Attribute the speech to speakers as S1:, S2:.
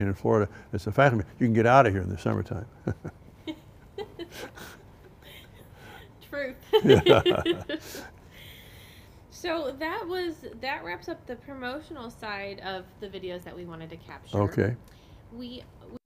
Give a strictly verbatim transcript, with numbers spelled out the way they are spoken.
S1: in Florida. It's a fact. You can get out of here in the summertime.
S2: Truth.
S1: Yeah.
S2: So that was that wraps up the promotional side of the videos that we wanted to capture.
S1: Okay.
S2: We